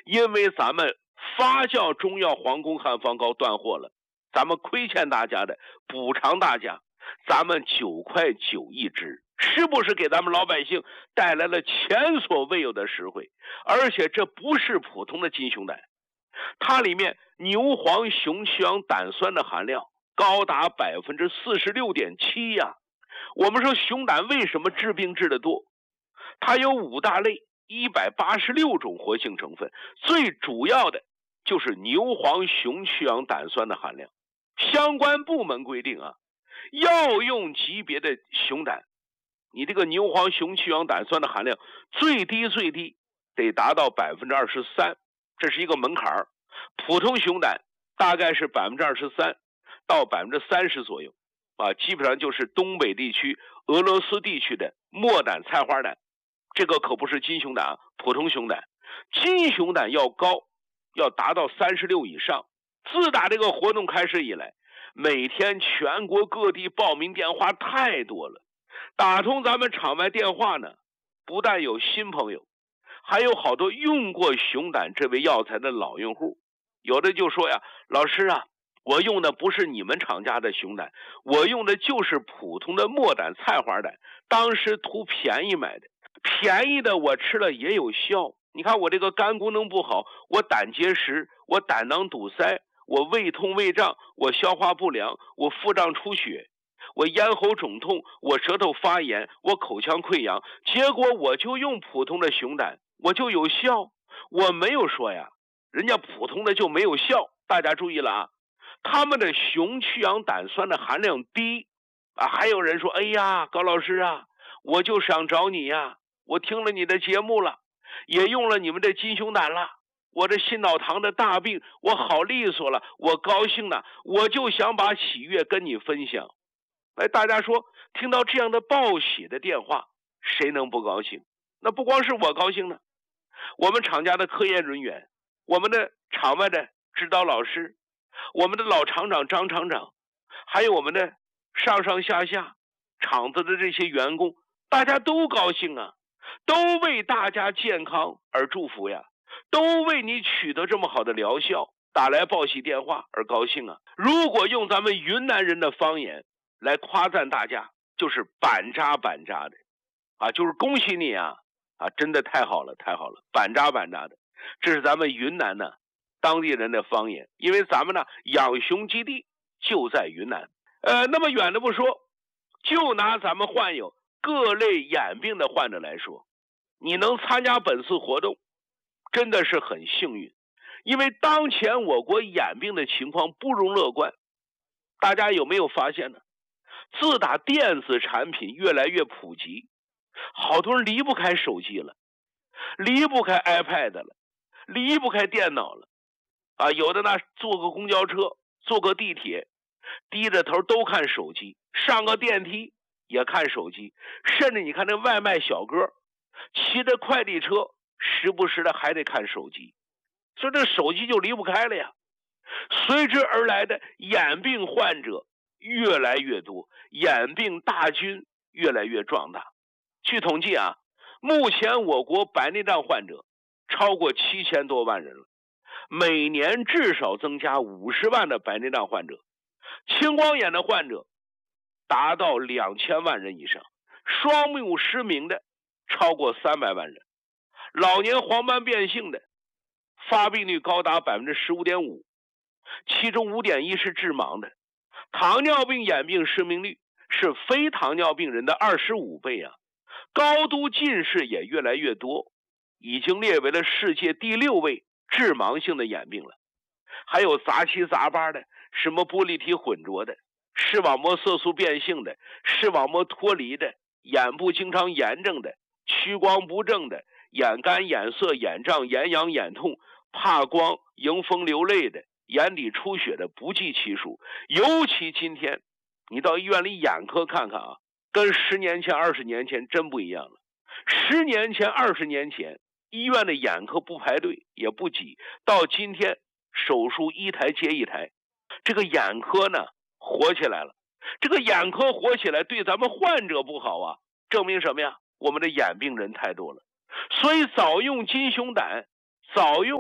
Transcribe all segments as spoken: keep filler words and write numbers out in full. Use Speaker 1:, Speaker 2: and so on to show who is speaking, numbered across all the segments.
Speaker 1: 因为咱们发酵中药黄宫汉方膏断货了，咱们亏欠大家的，补偿大家，咱们九块九一支，是不是给咱们老百姓带来了前所未有的实惠？而且这不是普通的金熊胆，它里面牛黄雄曲氧胆酸的含量高达百分之四十六点七呀。我们说熊胆为什么治病治得多？它有五大类，一百八十六种活性成分，最主要的就是牛黄雄曲氧胆酸的含量。相关部门规定啊，药用级别的熊胆，你这个牛黄雄曲氧胆酸的含量最低最低得达到百分之二十三，这是一个门槛。普通熊胆大概是百分之二十三到百分之三十左右啊，基本上就是东北地区、俄罗斯地区的墨胆、菜花胆。这个可不是金熊胆啊，普通熊胆，金熊胆要高，要达到三十六以上。自打这个活动开始以来，每天全国各地报名电话太多了，打通咱们场外电话呢，不但有新朋友，还有好多用过熊胆这味药材的老用户。有的就说呀，老师啊，我用的不是你们厂家的熊胆，我用的就是普通的墨胆、菜花胆，当时图便宜买的，便宜的我吃了也有效。你看我这个肝功能不好，我胆结石，我胆囊堵塞，我胃痛胃胀，我消化不良，我腹胀出血，我咽喉肿痛，我舌头发炎，我口腔溃疡，结果我就用普通的熊胆，我就有效。我没有说呀，人家普通的就没有效，大家注意了啊，他们的雄曲氧胆酸的含量低啊。还有人说，哎呀，高老师啊，我就想找你呀，我听了你的节目了，也用了你们的金熊胆了，我这心脑糖的大病我好利索了，我高兴了，我就想把喜悦跟你分享。来，大家说，听到这样的报喜的电话，谁能不高兴？那不光是我高兴呢，我们厂家的科研人员，我们的场外的指导老师，我们的老厂长张厂长，还有我们的上上下下厂子的这些员工，大家都高兴啊，都为大家健康而祝福呀，都为你取得这么好的疗效打来报喜电话而高兴啊。如果用咱们云南人的方言来夸赞大家，就是板扎板扎的啊，就是恭喜你啊啊，真的太好了太好了，板扎板扎的，这是咱们云南呢当地人的方言。因为咱们呢养熊基地就在云南，呃，那么远的不说，就拿咱们患有各类眼病的患者来说，你能参加本次活动真的是很幸运。因为当前我国眼病的情况不容乐观，大家有没有发现呢？自打电子产品越来越普及，好多人离不开手机了，离不开 iPad 了，离不开电脑了啊！有的呢坐个公交车，坐个地铁，低着头都看手机，上个电梯也看手机，甚至你看那外卖小哥骑着快递车，时不时的还得看手机，所以这手机就离不开了呀。随之而来的眼病患者越来越多，眼病大军越来越壮大。据统计啊，目前我国白内障患者超过七千多万人了，每年至少增加五十万的白内障患者，青光眼的患者达到两千万人以上，双目失明的超过三百万人，老年黄斑变性的发病率高达百分之十五点五，其中五点一是致盲的。糖尿病眼病失明率是非糖尿病人的二十五倍啊，高度近视也越来越多，已经列为了世界第六位致盲性的眼病了。还有杂七杂八的，什么玻璃体混浊的，视网膜色素变性的，视网膜脱离的，眼部经常炎症的，屈光不正的，眼干眼涩眼胀眼痒眼痛，怕光迎风流泪的，眼底出血的不计其数。尤其今天你到医院里眼科看看啊，跟十年前二十年前真不一样了。十年前二十年前医院的眼科不排队也不挤，到今天手术一台接一台，这个眼科呢火起来了。这个眼科火起来对咱们患者不好啊，证明什么呀？我们的眼病人太多了。所以早用金熊胆，早用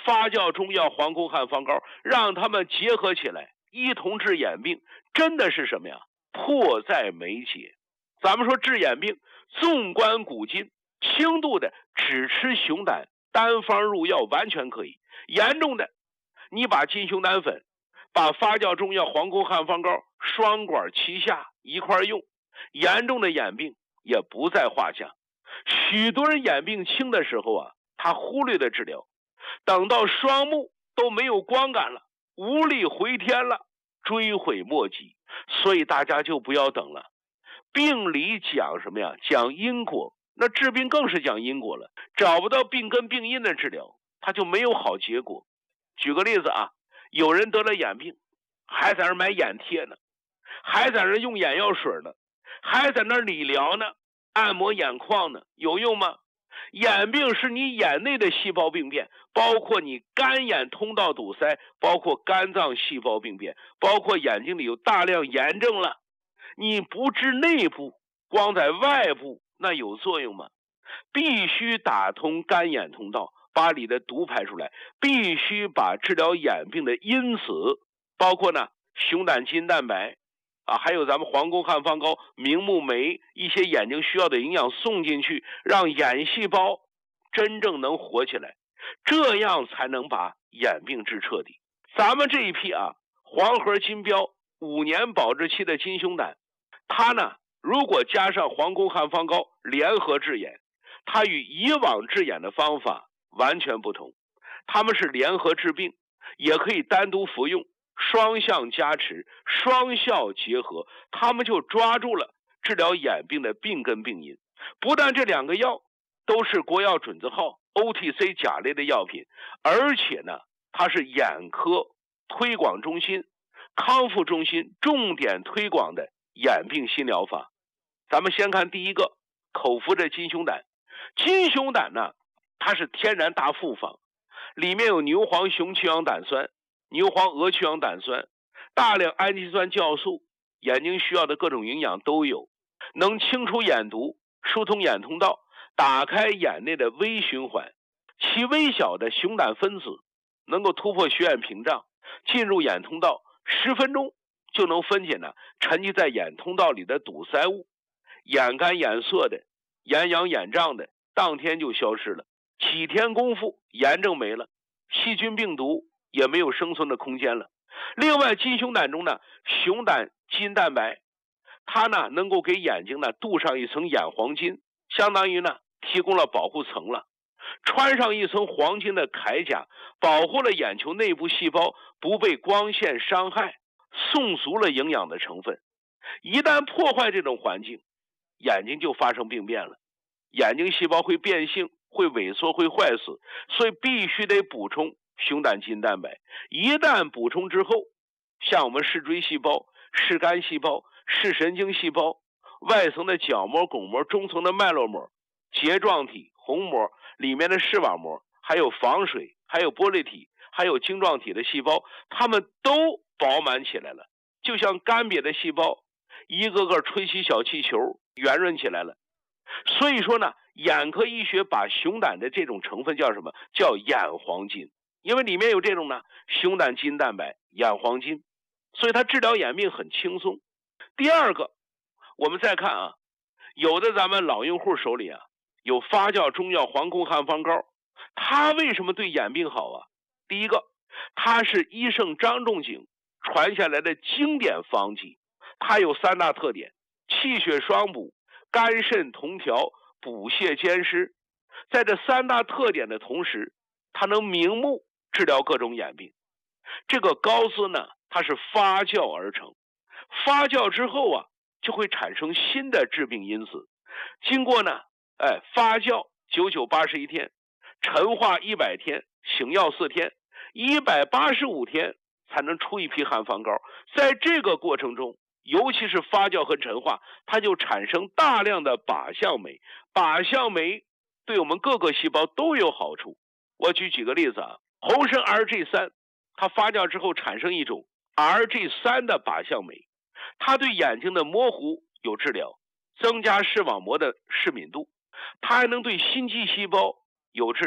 Speaker 1: 发酵中药黄宫汉方膏，让它们结合起来，一同治眼病，真的是什么呀？迫在眉睫。咱们说治眼病，纵观古今，轻度的只吃熊胆，单方入药完全可以；严重的，你把金熊胆粉、把发酵中药黄宫汉方膏双管齐下一块用，严重的眼病也不在话下。许多人眼病轻的时候啊，他忽略的治疗，等到双目都没有光感了，无力回天了，追悔莫及。所以大家就不要等了。病理讲什么呀？讲因果。那治病更是讲因果了，找不到病根病因的治疗，他就没有好结果。举个例子啊，有人得了眼病，还在那买眼贴呢，还在那用眼药水呢，还在那理疗呢，按摩眼眶呢，有用吗？眼病是你眼内的细胞病变，包括你干眼通道堵塞，包括肝脏细胞病变，包括眼睛里有大量炎症了。你不治内部，光在外部，那有作用吗？必须打通干眼通道，把里的毒排出来，必须把治疗眼病的因子，包括呢熊胆金蛋白啊，还有咱们黄宫汉方膏、明目酶一些眼睛需要的营养送进去，让眼细胞真正能活起来，这样才能把眼病治彻底。咱们这一批啊，黄河金标五年保质期的金熊胆，它呢如果加上黄宫汉方膏联合治眼，它与以往治眼的方法完全不同。它们是联合治病，也可以单独服用，双向加持，双效结合，它们就抓住了治疗眼病的病根病因。不但这两个药都是国药准字号 O T C 甲类的药品，而且呢它是眼科推广中心、康复中心重点推广的眼病新疗法。咱们先看第一个，口服的金熊胆。金熊胆呢，它是天然大复方，里面有牛黄雄去氧胆酸、牛黄鹅去氧胆酸，大量氨基酸酵素，眼睛需要的各种营养都有，能清除眼毒，疏通眼通道，打开眼内的微循环。其微小的熊胆分子能够突破血眼屏障，进入眼通道，十分钟就能分解呢沉积在眼通道里的堵塞物，眼干眼涩的、眼痒眼胀的当天就消失了，几天功夫炎症没了，细菌病毒也没有生存的空间了。另外金熊胆中呢，熊胆金蛋白，它呢能够给眼睛呢镀上一层眼黄金，相当于呢提供了保护层了，穿上一层黄金的铠甲，保护了眼球内部细胞不被光线伤害，送足了营养的成分。一旦破坏这种环境，眼睛就发生病变了，眼睛细胞会变性，会萎缩，会坏死，所以必须得补充熊胆金蛋白。一旦补充之后，像我们视锥细胞、视肝细胞、视神经细胞、外层的角膜、巩膜、中层的脉络膜、睫状体、虹膜里面的视网膜，还有房水，还有玻璃体，还有晶状体的细胞，它们都饱满起来了，就像干瘪的细胞一个个吹起小气球，圆润起来了。所以说呢，眼科医学把熊胆的这种成分叫什么？叫眼黄金，因为里面有这种呢熊胆金蛋白、眼黄金，所以它治疗眼病很轻松。第二个，我们再看啊，有的咱们老用户手里啊有发酵中药黄宫汉方膏，它为什么对眼病好啊？第一个，它是医圣张仲景传下来的经典方剂，它有三大特点：气血双补、肝肾同调、补泻兼施。在这三大特点的同时，它能明目治疗各种眼病。这个膏滋呢，它是发酵而成，发酵之后啊，就会产生新的致病因子。经过呢，哎，发酵九九八十一天，陈化一百天，醒药四天，一百八十五天才能出一批汉方膏。在这个过程中，尤其是发酵和陈化，它就产生大量的靶向酶。靶向酶对我们各个细胞都有好处。我举几个例子啊，红参 R G 三， 它发酵之后产生一种 R G 三 的靶向酶，它对眼睛的模糊有治疗，增加视网膜的视敏度，它还能对心肌细胞有治疗，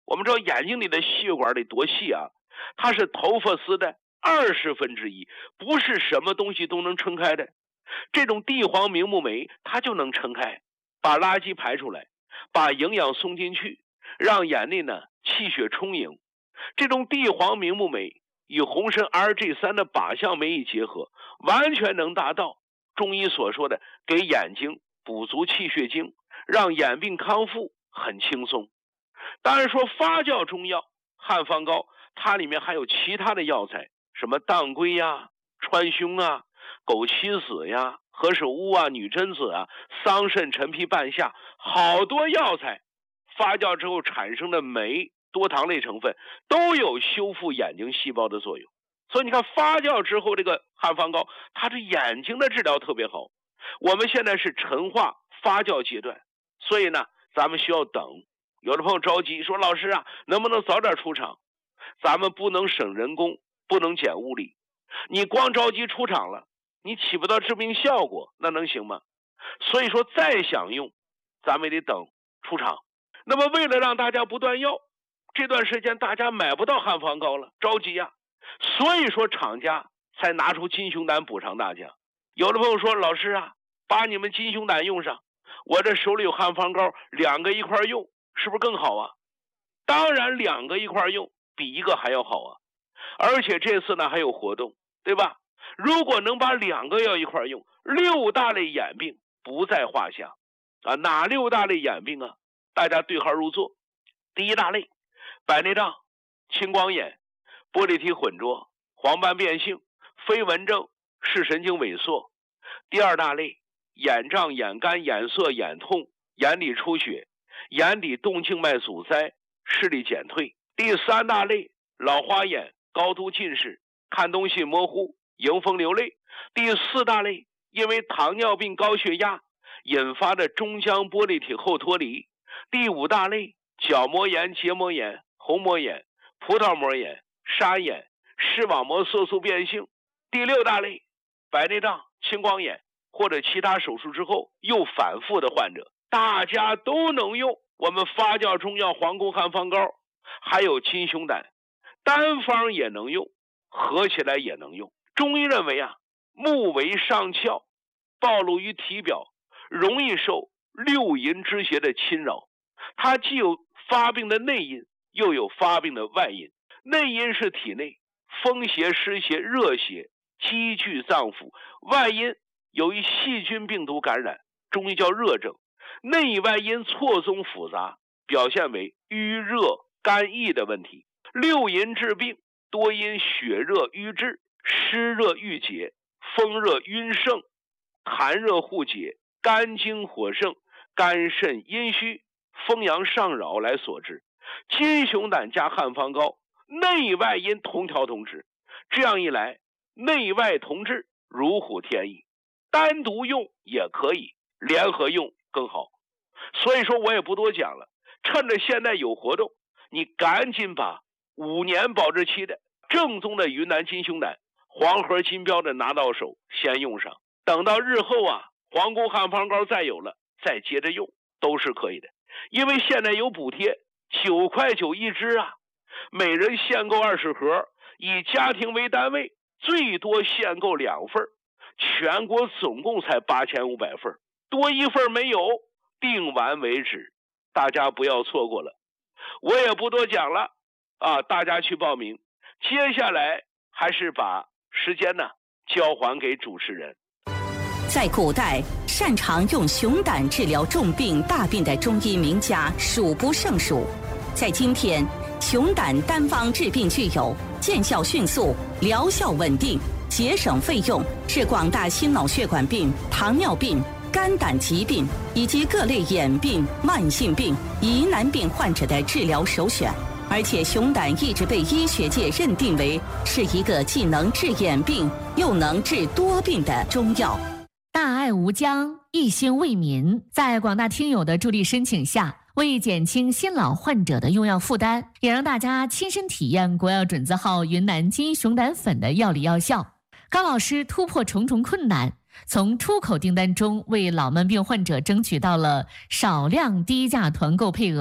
Speaker 1: 我们知道眼睛里的血管得多细啊，它是头发丝的二十分之一，不是什么东西都能撑开的。这种地黄明目酶它就能撑开，把垃圾排出来，把营养送进去，让眼内呢气血充盈。这种地黄明目酶与红参 R G 三 的靶向酶一结合，完全能达到中医所说的给眼睛补足气血精，让眼病康复很轻松。当然说发酵中药汉方膏，它里面还有其他的药材，什么当归呀、川芎啊、枸杞子呀、何首乌啊、女贞子啊、桑葚、陈皮、半夏，好多药材发酵之后产生的酶、多糖类成分都有修复眼睛细胞的作用。所以你看发酵之后这个汉方膏，它对眼睛的治疗特别好。我们现在是陈化发酵阶段，所以呢咱们需要等。有的朋友着急说，老师啊，能不能早点出场？咱们不能省人工，不能减物力。你光着急出场了，你起不到治病效果，那能行吗？所以说再想用，咱们也得等出场。那么为了让大家不断要，这段时间大家买不到汉方膏了，着急呀、啊，所以说厂家才拿出金熊胆补偿大家。有的朋友说，老师啊，把你们金熊胆用上，我这手里有汉方膏，两个一块用，是不是更好啊？当然两个一块用比一个还要好啊。而且这次呢还有活动，对吧？如果能把两个药一块用，六大类眼病不在话下啊。哪六大类眼病啊？大家对号入座。第一大类，白内障、青光眼、玻璃体混浊、黄斑变性、飞蚊症、视神经萎缩。第二大类，眼胀、眼干、眼涩、眼痛、眼底出血、眼底动静脉阻塞、视力减退。第三大类，老花眼、高度近视、看东西模糊、迎风流泪。第四大类，因为糖尿病、高血压引发的中浆玻璃体后脱离。第五大类，角膜炎、结膜炎、虹膜炎、葡萄膜炎、沙眼、视网膜色素变性。第六大类，白内障、青光眼或者其他手术之后又反复的患者，大家都能用我们发酵中药皇宫汉方膏，还有金熊胆，单方也能用，合起来也能用。中医认为啊，目为上窍，暴露于体表，容易受六淫之邪的侵扰。它既有发病的内因，又有发病的外因。内因是体内风邪、湿邪、热邪积聚脏腑，外因由于细菌病毒感染，中医叫热症。内外因错综复杂，表现为瘀热肝郁的问题。六淫治病多因血热瘀滞、湿热郁结、风热晕盛、寒热互结、肝经火盛、肝肾阴虚、风阳上扰来所致。金熊胆加汉方膏，内外因同调同治，这样一来内外同治，如虎添翼。单独用也可以，联合用更好。所以说我也不多讲了，趁着现在有活动，你赶紧把五年保质期的正宗的云南金熊胆黄盒金标的拿到手，先用上。等到日后啊，皇宫汉方膏再有了，再接着用都是可以的。因为现在有补贴，九块九一支啊，每人限购二十盒，以家庭为单位，最多限购两份，全国总共才八千五百份，多一份没有，订完为止，大家不要错过了。我也不多讲了啊，大家去报名。接下来还是把时间呢交还给主持人。
Speaker 2: 在古代，擅长用熊胆治疗重病大病的中医名家数不胜数。在今天，熊胆单方治病具有见效迅速、疗效稳定、节省费用，是广大心脑血管病、糖尿病、肝胆疾病以及各类眼病、慢性病、疑难病患者的治疗首选。而且熊胆一直被医学界认定为是一个既能治眼病又能治多病的中药。
Speaker 3: 大爱无疆，一心为民，在广大听友的助力申请下，为减轻新老患者的用药负担，也让大家亲身体验国药准字号云南金熊胆粉的药理药效。高老师突破重重困难，从出口订单中为老慢病患者争取到了少量低价团购配额，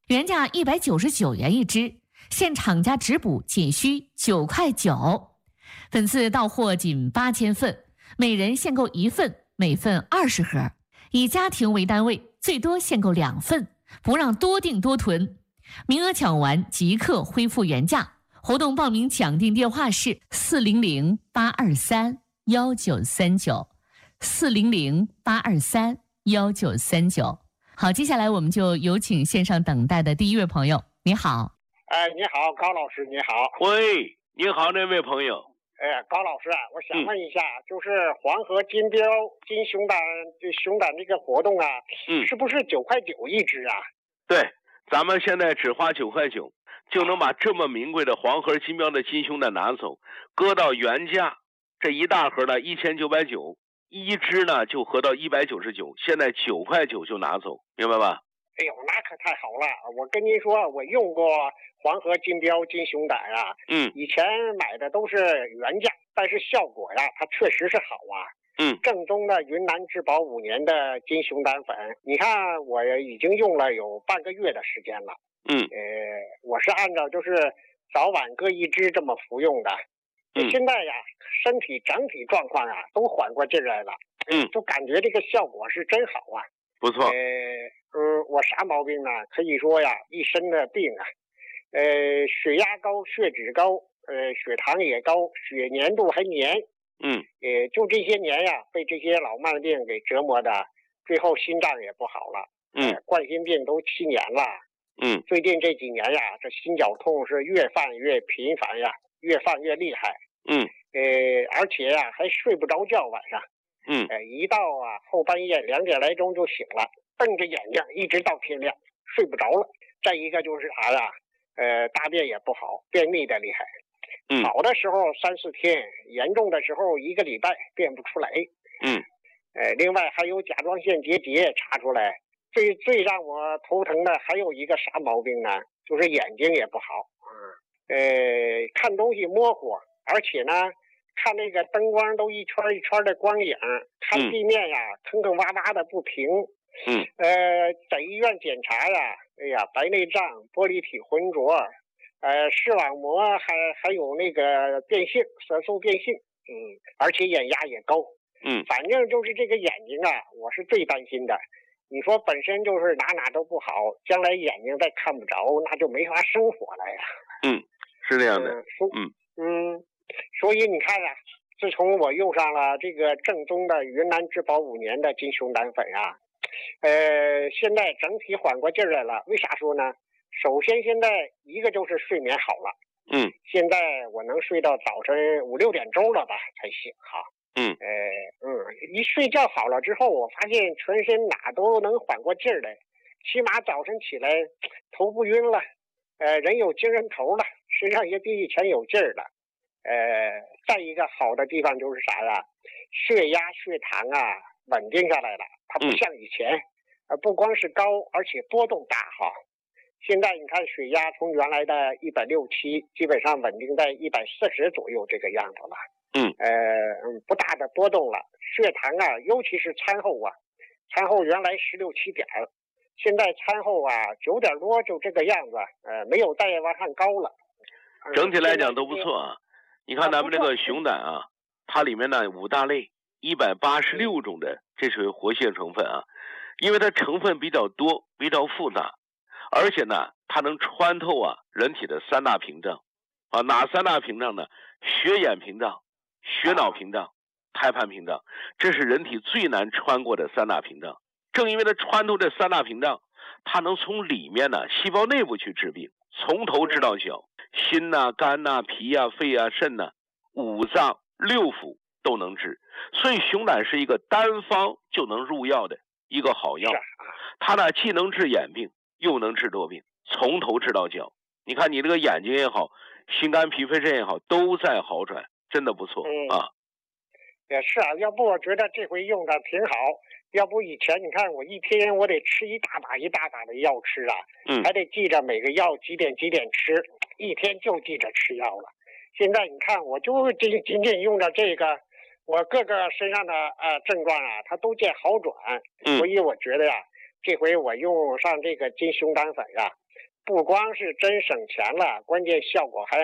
Speaker 3: 原价一百九十九元一支，现厂家直补仅需九块九。本次到货仅八千份，每人限购一份，每份二十盒，以家庭为单位，最多限购两份，不让多订多囤。名额抢完即刻恢复原价。活动报名抢订电话是四零零八二三幺九三九，四零零八二三幺九三九。好，接下来我们就有请线上等待的第一位朋友。你好。
Speaker 4: 哎，你好，高老师，你好。
Speaker 1: 喂，你好，那位朋友。
Speaker 4: 哎，高老师啊，我想问一下，嗯、就是黄河金标金熊胆这熊胆这个活动啊，嗯，是不是九块九一只啊？
Speaker 1: 对，咱们现在只花九块九。就能把这么名贵的黄河金标的金熊胆拿走，搁到原价，这一大盒呢一千九百九，一只呢就合到一百九十九，现在九块九就拿走，明白吧？
Speaker 4: 哎呦，那可太好了！我跟您说，我用过黄河金标金熊胆啊，嗯，以前买的都是原价，但是效果呀，它确实是好啊。嗯，正宗的云南质保五年的金熊胆粉，你看我已经用了有半个月的时间了。嗯，呃，我是按照就是早晚各一支这么服用的。嗯，现在呀，身体整体状况啊都缓过劲来了。嗯，就感觉这个效果是真好啊。
Speaker 1: 不错。
Speaker 4: 呃，呃，我啥毛病呢？可以说呀，一身的病啊，呃，血压高、血脂高，呃，血糖也高，血粘度还粘。嗯，呃，就这些年呀，被这些老慢病给折磨的，最后心脏也不好了。嗯，呃、冠心病都七年了。嗯，最近这几年呀，这心绞痛是越犯越频繁呀，越犯越厉害。嗯，呃，而且呀，还睡不着觉晚上。嗯，呃，一到啊后半夜两点来钟就醒了，瞪着眼睛一直到天亮，睡不着了。再一个就是啥呀，呃，大便也不好，便秘的厉害。嗯，好的时候三四天，严重的时候一个礼拜便不出来。嗯，呃，另外还有甲状腺结节查出来。最最让我头疼的还有一个啥毛病呢？就是眼睛也不好，嗯，呃，看东西模糊，而且呢，看那个灯光都一圈一圈的光影，看地面呀，坑坑洼洼的不平。嗯，呃，在医院检查呀，哎呀，白内障、玻璃体浑浊，呃，视网膜还还有那个变性，色素变性，嗯，而且眼压也高。嗯，反正就是这个眼睛啊，我是最担心的。你说本身就是哪哪都不好，将来眼睛再看不着，那就没法生活了呀。
Speaker 1: 嗯，是这样的。
Speaker 4: 嗯嗯，所以你看啊，自从我用上了这个正宗的云南质保五年的金熊胆粉啊，呃，现在整体缓过劲儿来了。为啥说呢？首先现在一个就是睡眠好了。嗯，现在我能睡到早晨五六点钟了吧才醒哈。嗯，呃，嗯，一睡觉好了之后，我发现全身哪都能缓过劲儿来，起码早晨起来头不晕了，呃，人有精神头了，身上也比以前有劲儿了。呃，再一个好的地方就是啥呀？血压、血糖啊稳定下来了，它不像以前，呃，不光是高，而且波动大哈。现在你看血压从原来的一百六七，基本上稳定在一百四十左右这个样子了。嗯，呃，不大的波动了。血糖啊，尤其是餐后啊，餐后原来十六七点，现在餐后啊九点多就这个样子，呃，没有再往上高了。
Speaker 1: 整体来讲都不错啊。你看咱们这个熊胆啊，它里面呢五大类一百八十六种的这属于活性成分啊，因为它成分比较多，比较复杂，而且呢它能穿透啊人体的三大屏障啊，哪三大屏障呢？血眼屏障、血脑屏障、胎盘屏障，这是人体最难穿过的三大屏障。正因为它穿透这三大屏障，它能从里面呢细胞内部去治病，从头治到脚，心呐、啊、肝呐、啊、脾呀、啊、肺啊、肾呐、啊、五脏六腑都能治。所以熊胆是一个单方就能入药的一个好药，它呢既能治眼病，又能治多病，从头治到脚。你看你这个眼睛也好，心肝脾肺肾也好，都在好转，真的不错、嗯、啊。
Speaker 4: 也是啊，要不我觉得这回用的挺好。要不以前你看我一天我得吃一大把一大把的药吃啊，嗯，还得记着每个药几点几点吃，一天就记着吃药了。现在你看我就仅仅仅用着这个，我各个身上的呃症状啊，它都见好转。嗯，所以我觉得呀， 这回我用上这个金熊胆粉啊，不光是真省钱了，关键效果还